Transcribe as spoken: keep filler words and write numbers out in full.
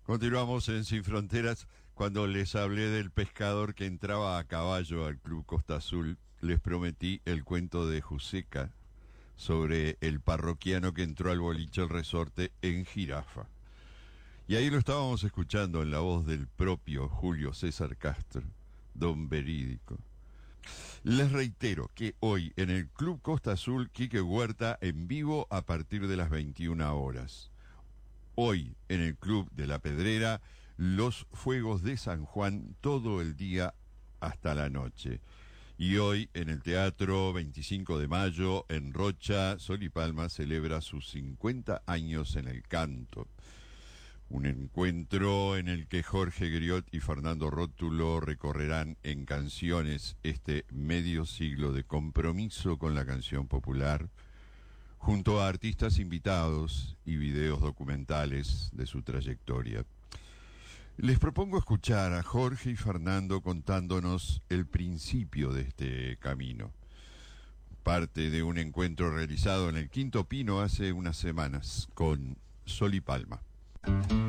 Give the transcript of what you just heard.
Continuamos en Sin Fronteras. Cuando les hablé del pescador que entraba a caballo al Club Costa Azul, les prometí el cuento de Juseca sobre el parroquiano que entró al boliche El Resorte en jirafa. Y ahí lo estábamos escuchando en la voz del propio Julio César Castro, don Verídico. Les reitero que hoy en el Club Costa Azul, Quique Huerta en vivo a partir de las veintiuna horas. Hoy en el Club de la Pedrera, los fuegos de San Juan todo el día hasta la noche. Y hoy en el Teatro veinticinco de mayo, en Rocha, Sol y Palma celebra sus cincuenta años en el canto. Un encuentro en el que Jorge Griot y Fernando Rótulo recorrerán en canciones este medio siglo de compromiso con la canción popular, junto a artistas invitados y videos documentales de su trayectoria. Les propongo escuchar a Jorge y Fernando contándonos el principio de este camino, parte de un encuentro realizado en el Quinto Pino hace unas semanas con Sol y Palma.